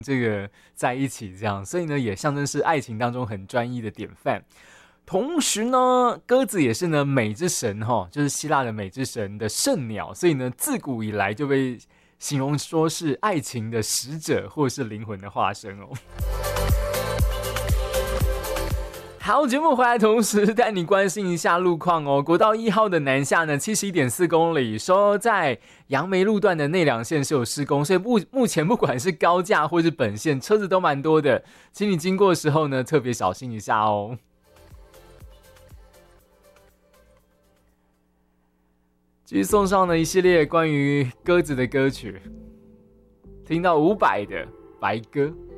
这个在一起这样，所以呢也象征是爱情当中很专一的典范。同时呢，鸽子也是呢美之神就是希腊的美之神的圣鸟，所以呢自古以来就被形容说是爱情的使者或是灵魂的化身哦。好，节目回来同时带你关心一下路况哦。国道1号的南下呢，71.4公里，说在杨梅路段的内两线是有施工，所以目前不管是高架或是本线，车子都蛮多的，请你经过的时候呢，特别小心一下哦。继续送上了一系列关于鸽子的歌曲，听到伍佰的《白鸽》。